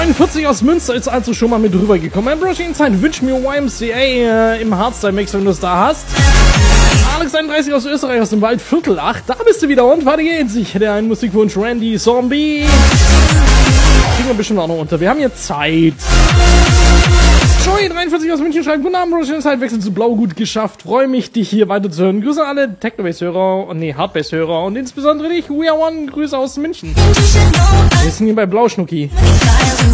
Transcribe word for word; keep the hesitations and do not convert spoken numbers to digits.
neunundvierzig aus Münster ist also schon mal mit rübergekommen. Brushing Inside, wünsch mir Y M C A äh, im Hardstyle-Mix, wenn du es da hast. Alex einunddreißig aus Österreich, aus dem Wald, Viertel acht, da bist du wieder und weiter geht's. Ich hätte einen Musikwunsch, Randy Zombie. Kriegen wir bestimmt auch noch unter. Wir haben jetzt Zeit. Joey dreiundvierzig aus München schreibt, guten Abend, Brushing Inside, Wechsel zu Blau gut geschafft. Freue mich, dich hier weiter zu hören. Grüße an alle Technobase-Hörer und nee, Hardbase-Hörer und insbesondere dich, We Are One. Grüße aus München. Wir sind hier bei Blau, Schnucki.